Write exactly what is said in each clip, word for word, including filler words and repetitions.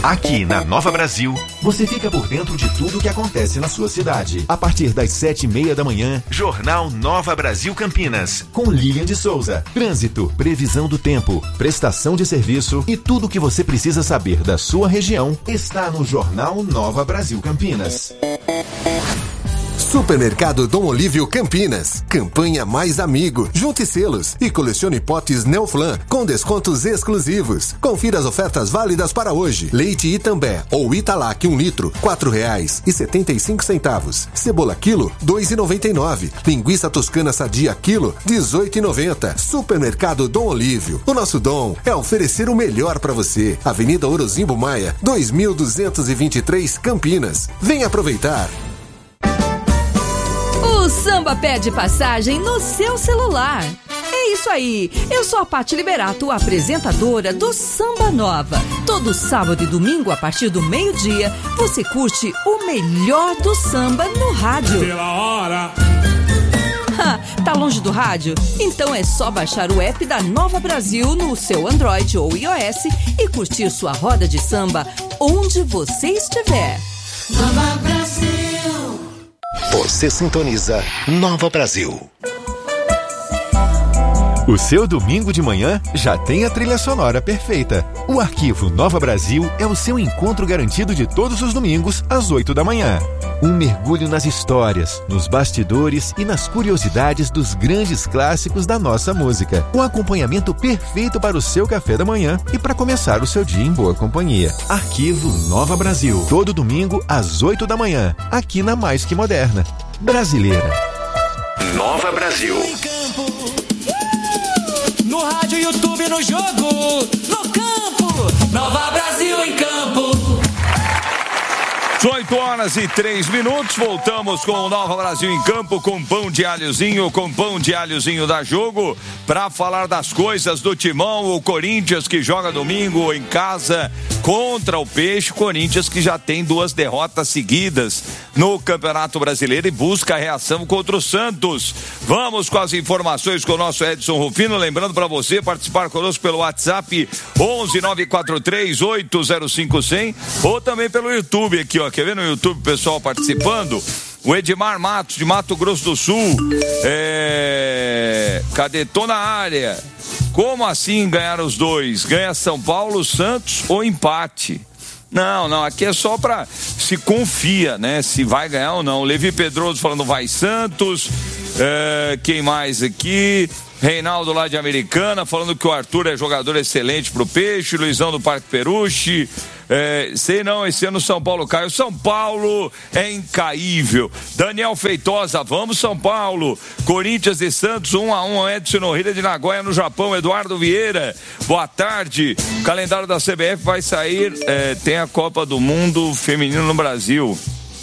Aqui na Nova Brasil, você fica por dentro de tudo que acontece na sua cidade. A partir das sete e meia da manhã, Jornal Nova Brasil Campinas, com Lilian de Souza. Trânsito, previsão do tempo, prestação de serviço e tudo o que você precisa saber da sua região está no Jornal Nova Brasil Campinas. Supermercado Dom Olívio Campinas. Campanha Mais Amigo. Junte selos e colecione potes Neoflan com descontos exclusivos. Confira as ofertas válidas para hoje. Leite Itambé ou Italac um litro, quatro reais e setenta e cinco centavos. Cebola quilo, dois e noventa e nove. Linguiça toscana sadia quilo, dezoito e noventa. Supermercado Dom Olívio. O nosso dom é oferecer o melhor para você. Avenida Orozimbo Maia, dois mil duzentos e vinte e três, Campinas. Venha aproveitar. O Samba pede passagem no seu celular. É isso aí, eu sou a Pati Liberato, apresentadora do Samba Nova. Todo sábado e domingo, a partir do meio-dia, você curte o melhor do samba no rádio. Pela hora. Tá longe do rádio? Então é só baixar o app da Nova Brasil no seu Android ou iOS e curtir sua roda de samba onde você estiver. Nova Brasil. Você sintoniza Nova Brasil. O seu domingo de manhã já tem a trilha sonora perfeita. O Arquivo Nova Brasil é o seu encontro garantido de todos os domingos às oito da manhã. Um mergulho nas histórias, nos bastidores e nas curiosidades dos grandes clássicos da nossa música. Um acompanhamento perfeito para o seu café da manhã e para começar o seu dia em boa companhia. Arquivo Nova Brasil. Todo domingo às oito da manhã, aqui na Mais Que Moderna. Brasileira. Nova Brasil. No rádio, YouTube, no jogo, no campo. Nova Brasil em campo. oito horas e três minutos, voltamos com o Nova Brasil em campo, com pão de alhozinho, com pão de alhozinho da Jogo, para falar das coisas do Timão, o Corinthians que joga domingo em casa contra o Peixe, Corinthians que já tem duas derrotas seguidas no Campeonato Brasileiro e busca a reação contra o Santos. Vamos com as informações com o nosso Edson Rufino, lembrando para você participar conosco pelo WhatsApp onze nove quatro três oito zero cinco zero zero ou também pelo YouTube aqui, ó. Quer ver no YouTube o pessoal participando? O Edmar Matos, de Mato Grosso do Sul. É... Cadê? Tô na área. Como assim ganhar os dois? Ganha São Paulo, Santos ou empate? Não, não, aqui é só pra se confia, né? Se vai ganhar ou não. Levi Pedroso falando vai Santos. É... Quem mais aqui? Reinaldo lá de Americana, falando que o Arthur é jogador excelente pro Peixe. Luizão do Parque Peruche. É, sei não, esse ano São Paulo caiu. São Paulo é incaível. Daniel Feitosa, vamos São Paulo. Corinthians e Santos, um a um. Edson Norrida de Nagoya no Japão. Eduardo Vieira, boa tarde. O calendário da C B F vai sair. É, tem a Copa do Mundo Feminino no Brasil.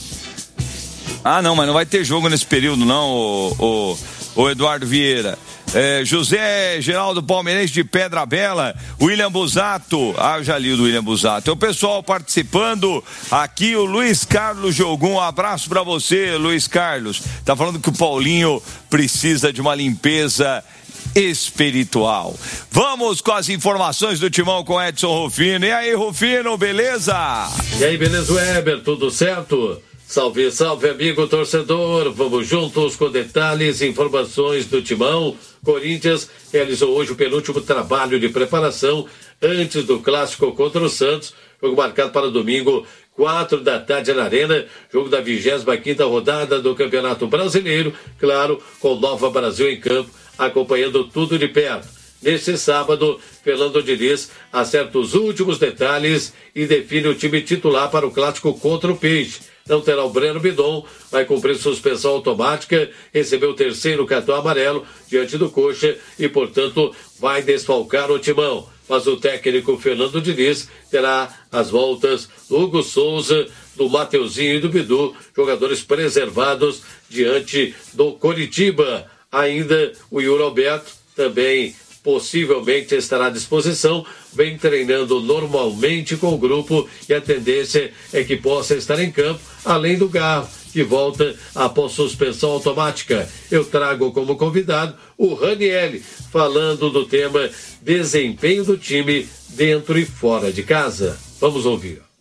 Ah, não, mas não vai ter jogo nesse período, não, o, o, o Eduardo Vieira. É, José Geraldo Palmeirense de Pedra Bela, William Busato, ah, eu já li o do William Busato. É o pessoal participando aqui, o Luiz Carlos Jogum, um abraço pra você, Luiz Carlos. Tá falando que o Paulinho precisa de uma limpeza espiritual. Vamos com as informações do Timão com Edson Rufino. E aí, Rufino, beleza? E aí, beleza, Weber, tudo certo? Salve, salve, amigo torcedor. Vamos juntos com detalhes e informações do Timão. Corinthians realizou hoje o penúltimo trabalho de preparação antes do clássico contra o Santos. Jogo marcado para domingo, quatro da tarde na Arena. Jogo da vigésima quinta rodada do Campeonato Brasileiro. Claro, com Nova Brasil em campo, acompanhando tudo de perto. Neste sábado, Fernando Diniz acerta os últimos detalhes e define o time titular para o clássico contra o Peixe. Não terá o Breno Bidon, vai cumprir suspensão automática, recebeu o terceiro cartão amarelo diante do Coxa e, portanto, vai desfalcar o Timão. Mas o técnico Fernando Diniz terá as voltas do Hugo Souza, do Mateuzinho e do Bidu, jogadores preservados diante do Coritiba. Ainda o Yuri Alberto também possivelmente estará à disposição, vem treinando normalmente com o grupo e a tendência é que possa estar em campo, além do Garro, que volta após suspensão automática. Eu trago como convidado o Ranieri, falando do tema desempenho do time dentro e fora de casa. Vamos ouvir.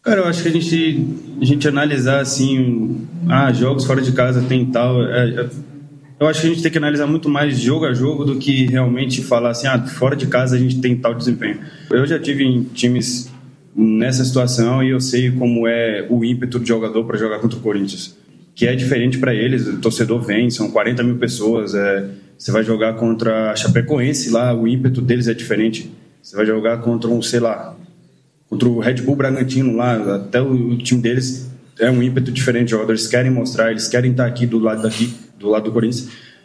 Cara, eu acho que a gente, a gente analisar assim, ah, jogos fora de casa tem tal, é, é, eu acho que a gente tem que analisar muito mais jogo a jogo do que realmente falar assim, ah, fora de casa a gente tem tal desempenho. Eu já tive em times nessa situação e eu sei como é o ímpeto do jogador para jogar contra o Corinthians, que é diferente para eles. O torcedor vem, são quarenta mil pessoas, é, você vai jogar contra a Chapecoense lá, o ímpeto deles é diferente. Você vai jogar contra um, sei lá, contra o Red Bull Bragantino lá, até o, o time deles é um ímpeto diferente, os jogadores querem mostrar, eles querem estar aqui do lado daqui, do lado do Corinthians.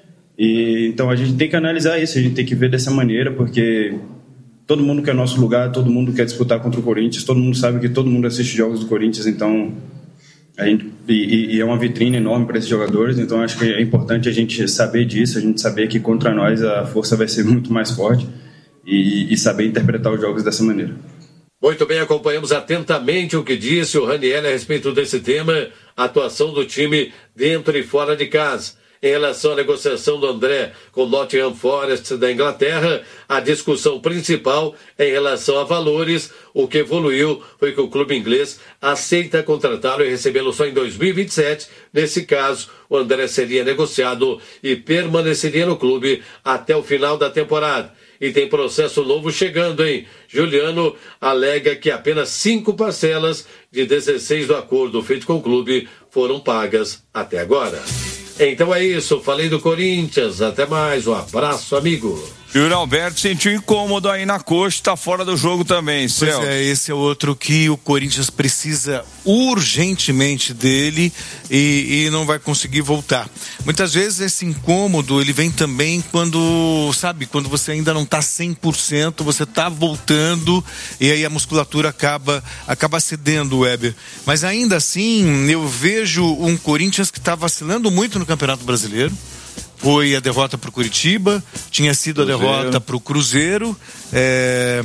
E então a gente tem que analisar isso, a gente tem que ver dessa maneira, porque todo mundo quer nosso lugar, todo mundo quer disputar contra o Corinthians, todo mundo sabe que todo mundo assiste jogos do Corinthians, então a gente, e, e é uma vitrine enorme para esses jogadores, então acho que é importante a gente saber disso, a gente saber que contra nós a força vai ser muito mais forte e, e saber interpretar os jogos dessa maneira. Muito bem, acompanhamos atentamente o que disse o Ranieri a respeito desse tema, a atuação do time dentro e fora de casa. Em relação à negociação do André com o Nottingham Forest da Inglaterra, a discussão principal é em relação a valores. O que evoluiu foi que o clube inglês aceita contratá-lo e recebê-lo só em dois mil e vinte e sete. Nesse caso, o André seria negociado e permaneceria no clube até o final da temporada. E tem processo novo chegando, hein? Juliano alega que apenas cinco parcelas de dezesseis do acordo feito com o clube foram pagas até agora. Então é isso, falei do Corinthians, até mais, um abraço, amigo. Yuri Alberto sentiu incômodo aí na coxa, tá fora do jogo também, Celso. Pois é, esse é outro que o Corinthians precisa urgentemente dele e, e não vai conseguir voltar. Muitas vezes esse incômodo, ele vem também quando, sabe, quando você ainda não tá cem por cento, você tá voltando e aí a musculatura acaba, acaba cedendo, Weber. Mas ainda assim, eu vejo um Corinthians que tá vacilando muito no Campeonato Brasileiro. Foi a derrota para o Curitiba, tinha sido Cruzeiro. a derrota para o Cruzeiro, é...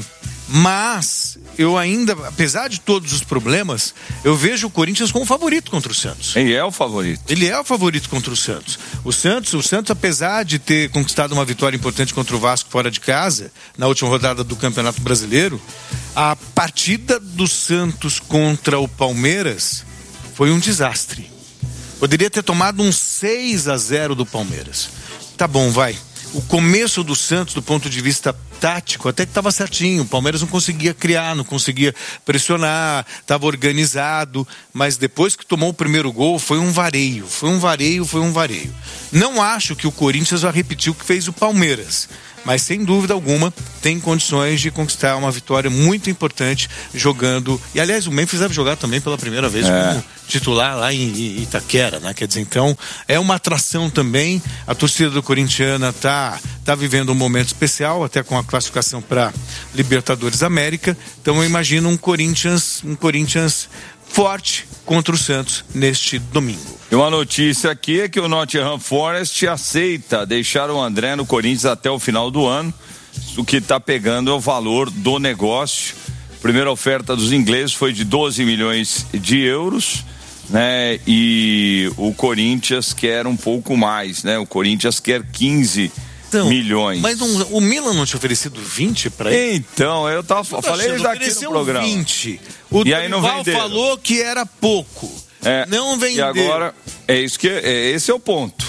mas eu ainda, apesar de todos os problemas, eu vejo o Corinthians como favorito contra o Santos. Ele é o favorito. Ele é o favorito contra o Santos. O Santos, o Santos, apesar de ter conquistado uma vitória importante contra o Vasco fora de casa, na última rodada do Campeonato Brasileiro, a partida do Santos contra o Palmeiras foi um desastre. Poderia ter tomado um seis a zero do Palmeiras. Tá bom, vai. O começo do Santos, do ponto de vista tático, até que estava certinho. O Palmeiras não conseguia criar, não conseguia pressionar, estava organizado. Mas depois que tomou o primeiro gol, foi um vareio. Foi um vareio, foi um vareio. Não acho que o Corinthians vai repetir o que fez o Palmeiras. Mas, sem dúvida alguma, tem condições de conquistar uma vitória muito importante jogando. E, aliás, o Memphis deve jogar também pela primeira vez é. como titular lá em Itaquera, né? Quer dizer, então, é uma atração também. A torcida do Corinthians tá, tá vivendo um momento especial, até com a classificação para Libertadores América. Então, eu imagino um Corinthians, um Corinthians forte contra o Santos neste domingo. E uma notícia aqui é que o Nottingham Forest aceita deixar o André no Corinthians até o final do ano. O que está pegando é o valor do negócio. A primeira oferta dos ingleses foi de doze milhões de euros, né? E o Corinthians quer um pouco mais, né? O Corinthians quer quinze então, milhões. Mas não, o Milan não tinha oferecido vinte para ele? Então, eu tava, eu falei isso daqui no programa. vinte. O e aí não venderam. Falou que era pouco. É, não vendeu. E agora, é isso que, é, esse é o ponto.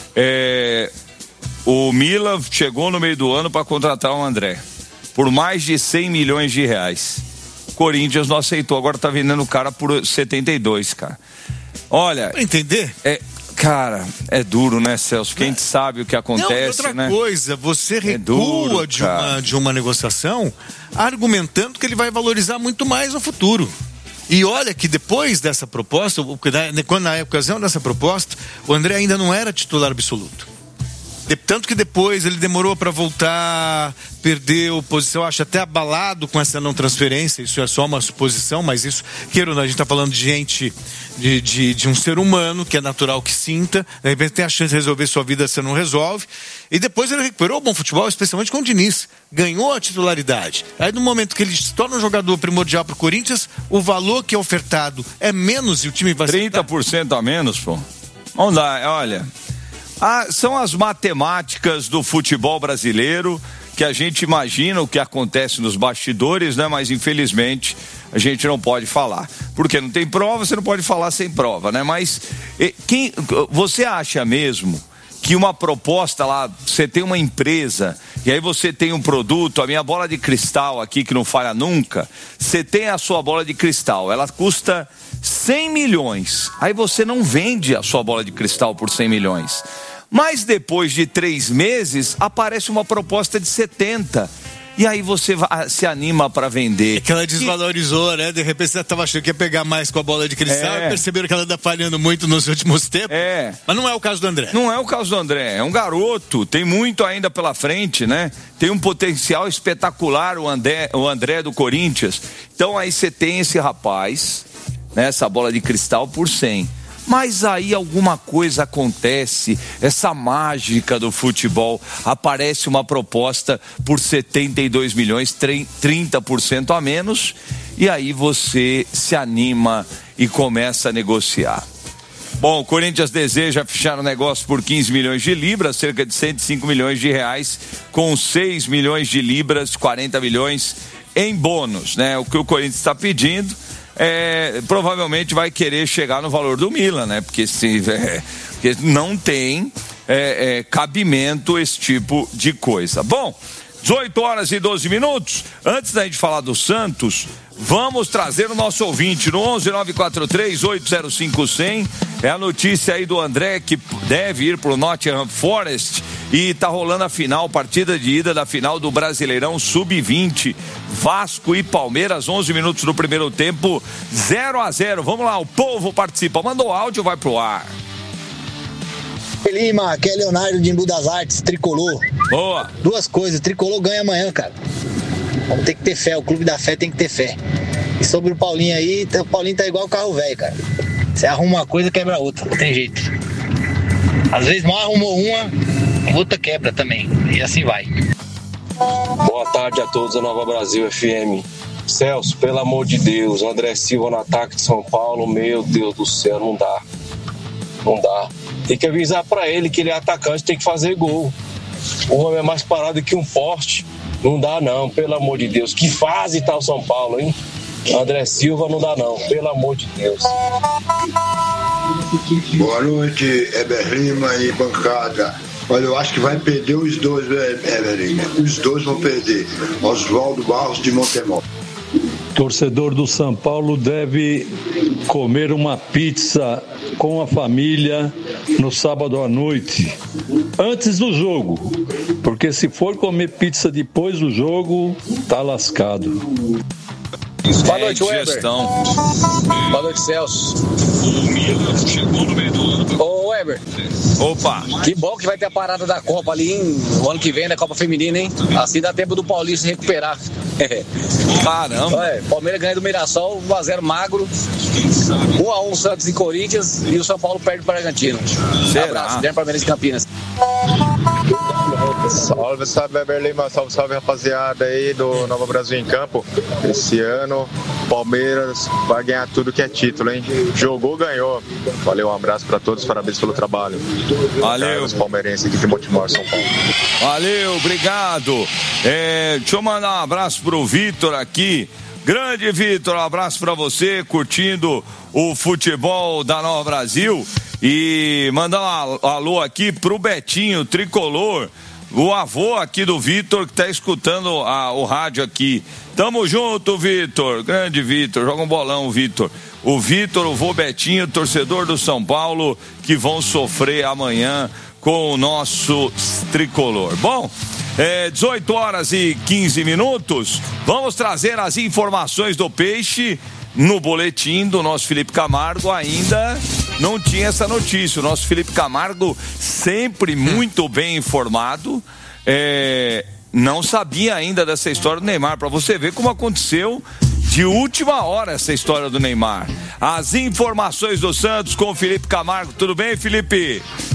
É, o Milan chegou no meio do ano para contratar o André por mais de cem milhões de reais. O Corinthians não aceitou, agora tá vendendo o cara por setenta e dois, cara. Olha... Pra entender? É, cara, é duro, né, Celso? Porque a gente sabe o que acontece, não, outra né? coisa, você recua é duro, de, uma, de uma negociação argumentando que ele vai valorizar muito mais no futuro. E olha que depois dessa proposta, quando na ocasião dessa proposta, o André ainda não era titular absoluto. De, tanto que depois ele demorou para voltar, perdeu posição, acho até abalado com essa não transferência. Isso é só uma suposição, mas isso, queira ou não, a gente está falando de gente, de, de, de um ser humano que é natural que sinta, de repente tem a chance de resolver sua vida, você não resolve. E depois ele recuperou o bom futebol, especialmente com o Diniz, ganhou a titularidade. Aí no momento que ele se torna um jogador primordial para o Corinthians, o valor que é ofertado é menos e o time vai ser trinta por cento a menos, pô. Vamos lá, olha. Ah, são as matemáticas do futebol brasileiro que a gente imagina o que acontece nos bastidores, né? Mas infelizmente a gente não pode falar. Porque não tem prova, você não pode falar sem prova, né? Mas quem, você acha mesmo que uma proposta lá, você tem uma empresa e aí você tem um produto, a minha bola de cristal aqui que não falha nunca, você tem a sua bola de cristal, ela custa cem milhões, aí você não vende a sua bola de cristal por cem milhões, mas depois de três meses aparece uma proposta de setenta. E aí você se anima para vender. É que ela desvalorizou, e... né? De repente você estava achando que ia pegar mais com a bola de cristal é. e perceberam que ela está falhando muito nos últimos tempos. É. Mas não é o caso do André. Não é o caso do André. É um garoto, tem muito ainda pela frente, né? Tem um potencial espetacular o André, o André do Corinthians. Então aí você tem esse rapaz, né? Essa bola de cristal por cem. Mas aí alguma coisa acontece, essa mágica do futebol, aparece uma proposta por setenta e dois milhões, trinta por cento a menos, e aí você se anima e começa a negociar. Bom, o Corinthians deseja fechar o negócio por quinze milhões de libras, cerca de cento e cinco milhões de reais, com seis milhões de libras, quarenta milhões em bônus, né? O que o Corinthians está pedindo É, provavelmente vai querer chegar no valor do Milan, né? Porque, se, é, porque não tem é, é, cabimento esse tipo de coisa. Bom, dezoito horas e doze minutos. Antes da gente falar do Santos, vamos trazer o nosso ouvinte no onze nove quatro três oito zero cinco zero zero. É a notícia aí do André que deve ir pro Nottingham Forest e tá rolando a final, partida de ida da final do Brasileirão sub vinte. Vasco e Palmeiras, onze minutos do primeiro tempo, zero a zero. Vamos lá, o povo participa. Mandou áudio, vai pro ar. Lima, aqui é Leonardo de Embu das Artes, Tricolor. Boa. Duas coisas, Tricolor ganha amanhã, cara. Vamos ter que ter fé, o clube da fé tem que ter fé. E sobre o Paulinho aí, o Paulinho tá igual o carro velho, cara. Você arruma uma coisa, quebra outra, não tem jeito. Às vezes mal arrumou uma, outra quebra também, e assim vai. Boa tarde a todos da Nova Brasil F M. Celso, pelo amor de Deus, André Silva no ataque de São Paulo, meu Deus do céu, não dá. Não dá. Tem que avisar pra ele que ele é atacante, tem que fazer gol. O homem é mais parado que um poste. Não dá não, pelo amor de Deus. Que fase tá o São Paulo, hein? André Silva não dá não, pelo amor de Deus. Boa noite, Heber Lima e bancada. Olha, eu acho que vai perder os dois, Heber Lima. Os dois vão perder. Oswaldo Barros de Montemor. Torcedor do São Paulo deve comer uma pizza com a família no sábado à noite, antes do jogo, porque se for comer pizza depois do jogo, tá lascado. Boa noite, Weber. Boa noite, Celso. Ô, Weber. Opa. Que bom que vai ter a parada da Copa ali, hein? O ano que vem, na Copa Feminina, hein? Assim dá tempo do Paulista se recuperar. Caramba. Ué, Palmeiras ganha do Mirassol, um a zero magro. um a um Santos e Corinthians e o São Paulo perde para o Bragantino. Será? Abraço, Guilherme Palmeiras e Campinas. Salve, salve, Weber Lima, salve, salve, rapaziada aí do Nova Brasil em Campo. Esse ano, Palmeiras vai ganhar tudo que é título, hein? Jogou, ganhou. Valeu, um abraço pra todos, parabéns pelo trabalho. Valeu. Os palmeirenses aqui de Montemor, São Paulo. Valeu, obrigado. É, deixa eu mandar um abraço pro Vitor aqui. Grande Vitor, um abraço pra você, curtindo o futebol da Nova Brasil. E mandar um alô aqui pro Betinho, tricolor, o avô aqui do Vitor, que tá escutando a, o rádio aqui. Tamo junto, Vitor, grande Vitor, joga um bolão, Vitor. O Vitor, o vô Betinho, torcedor do São Paulo, que vão sofrer amanhã com o nosso tricolor. Bom, é, dezoito horas e quinze minutos, vamos trazer as informações do Peixe. No boletim do nosso Felipe Camargo ainda não tinha essa notícia. O nosso Felipe Camargo, sempre muito bem informado, é, não sabia ainda dessa história do Neymar. Para você ver como aconteceu de última hora essa história do Neymar. As informações do Santos com o Felipe Camargo. Tudo bem, Felipe?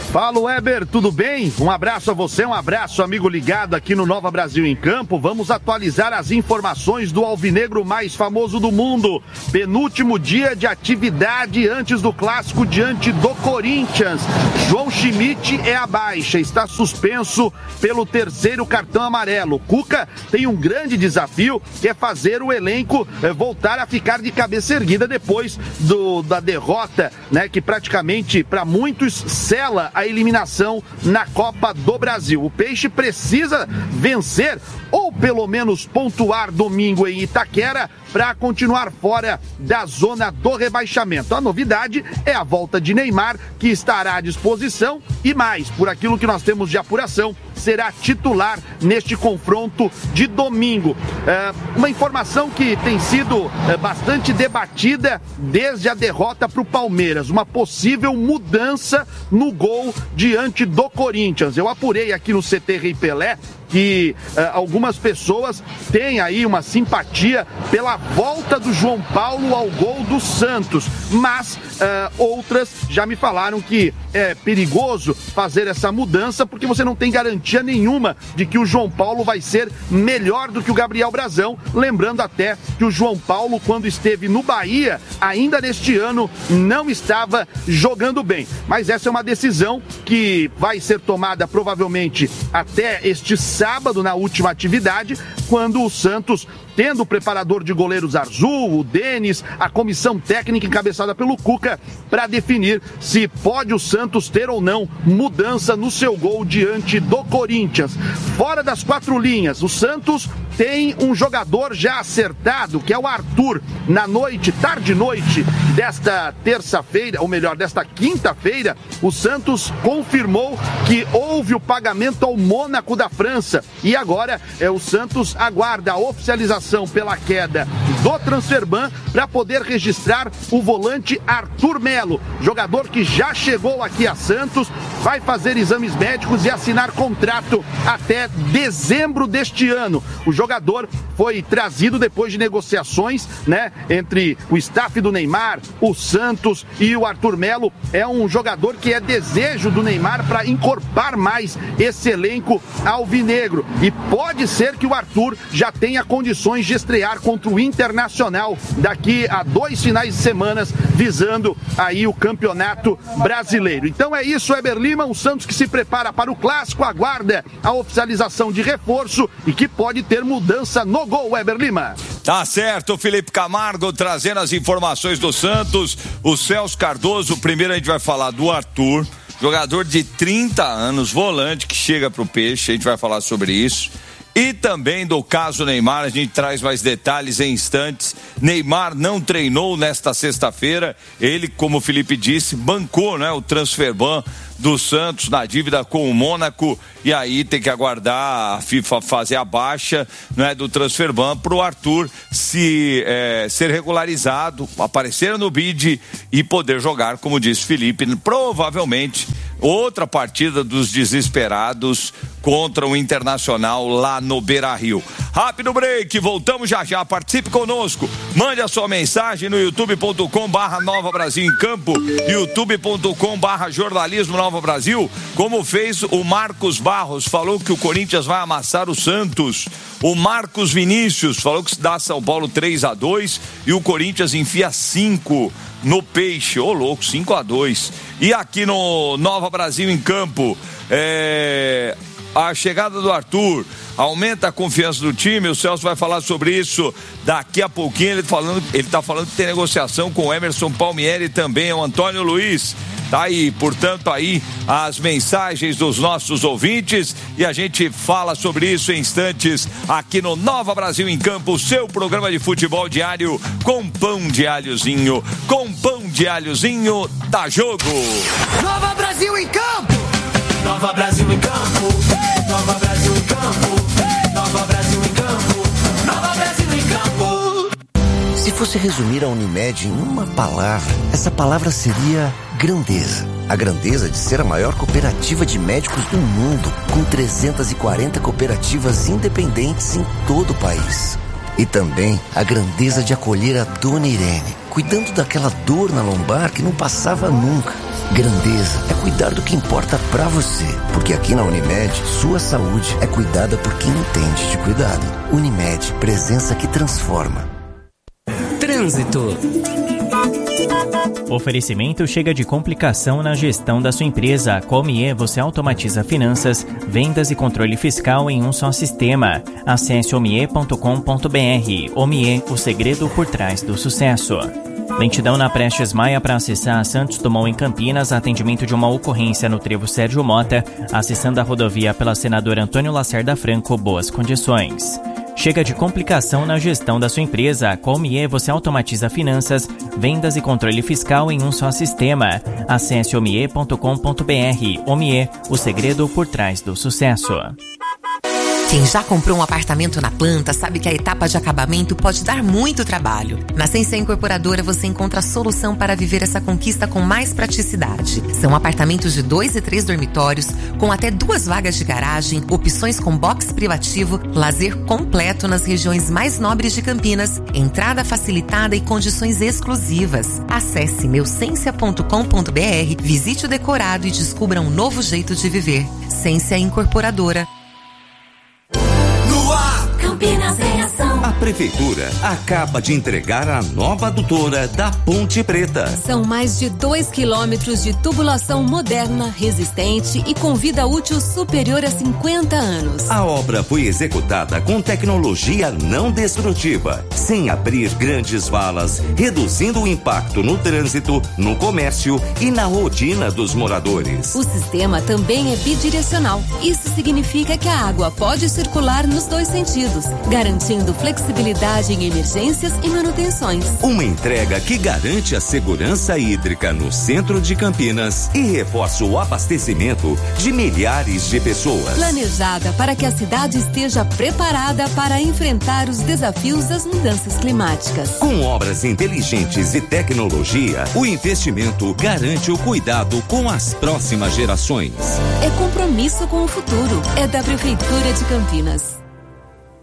Fala, Weber, tudo bem? Um abraço a você, um abraço, amigo ligado aqui no Nova Brasil em Campo. Vamos atualizar as informações do alvinegro mais famoso do mundo. Penúltimo dia de atividade antes do clássico diante do Corinthians. João Schmidt é a baixa, está suspenso pelo terceiro cartão amarelo. Cuca tem um grande desafio, que é fazer o elenco eh, voltar a ficar de cabeça erguida depois do, da derrota, né, que praticamente para muitos sela a eliminação na Copa do Brasil. O Peixe precisa vencer ou pelo menos pontuar domingo em Itaquera para continuar fora da zona do rebaixamento. A novidade é a volta de Neymar, que estará à disposição e mais, por aquilo que nós temos de apuração, será titular neste confronto de domingo. É uma informação que tem sido é, bastante debatida desde a derrota para o Palmeiras, uma possível mudança no gol diante do Corinthians. Eu apurei aqui no C T Rei Pelé que uh, algumas pessoas têm aí uma simpatia pela volta do João Paulo ao gol do Santos, mas uh, outras já me falaram que é perigoso fazer essa mudança porque você não tem garantia nenhuma de que o João Paulo vai ser melhor do que o Gabriel Brazão, lembrando até que o João Paulo, quando esteve no Bahia, ainda neste ano, não estava jogando bem. Mas essa é uma decisão que vai ser tomada provavelmente até este sábado, na última atividade, quando o Santos, tendo o preparador de goleiros Arzul, o Denis, a comissão técnica encabeçada pelo Cuca, para definir se pode o Santos ter ou não mudança no seu gol diante do Corinthians. Fora das quatro linhas, o Santos tem um jogador já acertado, que é o Arthur. Na noite, tarde e noite desta terça-feira, ou melhor, desta quinta-feira, o Santos confirmou que houve o pagamento ao Mônaco da França e agora é, o Santos aguarda a oficialização pela queda do Transferban para poder registrar o volante Arthur Melo, jogador que já chegou aqui a Santos, vai fazer exames médicos e assinar contrato até dezembro deste ano. O jogador foi trazido depois de negociações, né, entre o staff do Neymar, o Santos e o Arthur Melo. É um jogador que é desejo do Neymar para incorporar mais esse elenco alvinegro. E pode ser que o Arthur já tenha condições de estrear contra o Internacional daqui a dois finais de semana, visando aí o Campeonato Brasileiro. Então é isso, Weber Lima, o Santos que se prepara para o Clássico, aguarda a oficialização de reforço e que pode ter mudança no gol, Weber Lima. Tá certo, Felipe Camargo trazendo as informações do Santos. O Celso Cardoso, primeiro a gente vai falar do Arthur, jogador de trinta anos, volante que chega pro Peixe, a gente vai falar sobre isso. E também do caso Neymar, a gente traz mais detalhes em instantes. Neymar não treinou nesta sexta-feira, ele, como o Felipe disse, bancou, né, o Transferban do Santos na dívida com o Mônaco, e aí tem que aguardar a FIFA fazer a baixa, né, do Transferban para o Arthur se é, ser regularizado, aparecer no bid e poder jogar, como disse Felipe, provavelmente outra partida dos desesperados contra o Internacional lá no Beira-Rio. Rápido break, voltamos já já, participe conosco, mande a sua mensagem no youtube ponto com barra Nova Brasil em Campo, youtube ponto com barra jornalismo Nova Brasil, como fez o Marcos Barros, falou que o Corinthians vai amassar o Santos. O Marcos Vinícius falou que dá São Paulo três a dois e o Corinthians enfia cinco no Peixe. Ô louco, cinco a dois. E aqui no Nova Brasil em Campo, é... a chegada do Arthur aumenta a confiança do time. O Celso vai falar sobre isso daqui a pouquinho. Ele falando, ele tá falando que tem negociação com o Emerson Palmieri também, o Antônio Luiz. Tá aí, portanto, aí as mensagens dos nossos ouvintes e a gente fala sobre isso em instantes aqui no Nova Brasil em Campo, seu programa de futebol diário com pão de alhozinho, com pão de alhozinho, dá jogo. Nova Brasil em Campo! Nova Brasil em Campo! Nova Brasil em Campo! Nova Brasil em Campo! Nova Brasil em Campo! Se fosse resumir a Unimed em uma palavra, essa palavra seria grandeza. A grandeza de ser a maior cooperativa de médicos do mundo, com trezentas e quarenta cooperativas independentes em todo o país. E também a grandeza de acolher a Dona Irene, cuidando daquela dor na lombar que não passava nunca. Grandeza é cuidar do que importa pra você. Porque aqui na Unimed, sua saúde é cuidada por quem entende de cuidado. Unimed, presença que transforma. Trânsito. Oferecimento chega de complicação na gestão da sua empresa. Com o Omie, você automatiza finanças, vendas e controle fiscal em um só sistema. Acesse omie ponto com ponto br. Omie, o segredo por trás do sucesso. Lentidão na Prestes Maia para acessar a Santos Dumont em Campinas, atendimento de uma ocorrência no trevo Sérgio Mota, acessando a rodovia pela senadora Antônio Lacerda Franco, boas condições. Chega de complicação na gestão da sua empresa. Com o Omie, você automatiza finanças, vendas e controle fiscal em um só sistema. Acesse omie ponto com ponto br. Omie, o segredo por trás do sucesso. Quem já comprou um apartamento na planta sabe que a etapa de acabamento pode dar muito trabalho. Na Sensia Incorporadora você encontra a solução para viver essa conquista com mais praticidade. São apartamentos de dois e três dormitórios, com até duas vagas de garagem, opções com box privativo, lazer completo nas regiões mais nobres de Campinas, entrada facilitada e condições exclusivas. Acesse meu sensia ponto com ponto br, visite o decorado e descubra um novo jeito de viver. Sensia Incorporadora. Campinas em ação. A Prefeitura acaba de entregar a nova adutora da Ponte Preta. São mais de dois quilômetros de tubulação moderna, resistente e com vida útil superior a cinquenta anos. A obra foi executada com tecnologia não destrutiva, sem abrir grandes valas, reduzindo o impacto no trânsito, no comércio e na rotina dos moradores. O sistema também é bidirecional. Isso significa que a água pode circular nos dois sentidos, garantindo flexibilidade em emergências e manutenções. Uma entrega que garante a segurança hídrica no centro de Campinas e reforça o abastecimento de milhares de pessoas. Planejada para que a cidade esteja preparada para enfrentar os desafios das mudanças climáticas. Com obras inteligentes e tecnologia, o investimento garante o cuidado com as próximas gerações. É compromisso com o futuro. É da Prefeitura de Campinas.